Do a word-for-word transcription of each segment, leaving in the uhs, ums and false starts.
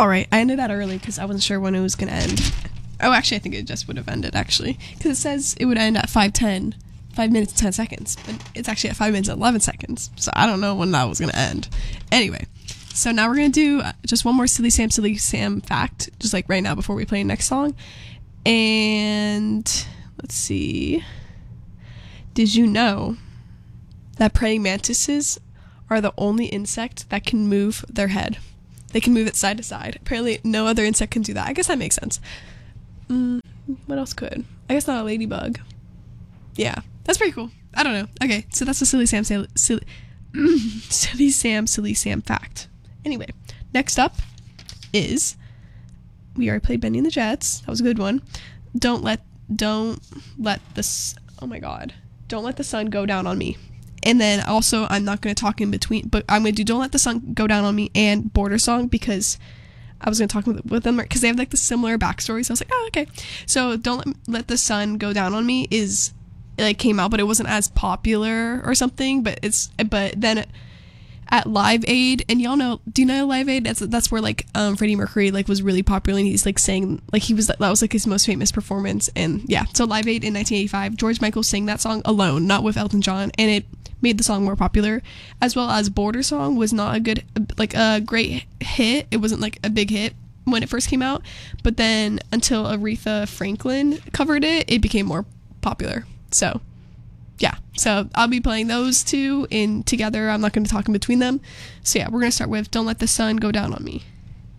Alright, I ended that early because I wasn't sure when it was going to end. Oh, actually, I think it just would have ended, actually. Because it says it would end at five ten, five minutes and ten seconds. But it's actually at five minutes and eleven seconds. So I don't know when that was going to end. Anyway, so now we're going to do just one more Silly Sam, Silly Sam fact. Just like right now before we play the next song. And let's see. Did you know that praying mantises are the only insect that can move their head? They can move it side to side. Apparently, no other insect can do that. I guess that makes sense. Mm, what else could? I guess not a ladybug. Yeah, that's pretty cool. I don't know. Okay, so that's a Silly Sam, silly, silly, silly Sam, Silly Sam fact. Anyway, next up is, we already played Benny and the Jets. That was a good one. Don't let, don't let this, oh my god. Don't let the sun go down on me. And then also, I'm not going to talk in between, but I'm going to do Don't Let the Sun Go Down on Me and Border Song because I was going to talk with, with them because they have like the similar backstory. So I was like, oh, okay. So Don't Let, Let the Sun Go Down on Me is, it like came out, but it wasn't as popular or something. But it's, but then at Live Aid, and y'all know, do you know Live Aid? That's, that's where like um, Freddie Mercury like was really popular and he's like saying, like he was, that was like his most famous performance. And yeah, so Live Aid in nineteen eighty-five, George Michael sang that song alone, not with Elton John. And it made the song more popular, as well as Border Song was not a good, like a great hit. It wasn't like a big hit when it first came out, but then until Aretha Franklin covered it, it became more popular. So yeah, so I'll be playing those two in together. I'm not going to talk in between them. So yeah, we're going to start with Don't Let the Sun Go Down on Me.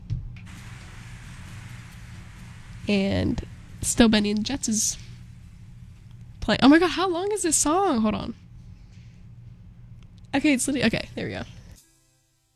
And still Benny and the Jets is playing. Oh my god, how long is this song? Hold on. Okay, it's literally, okay, there we go.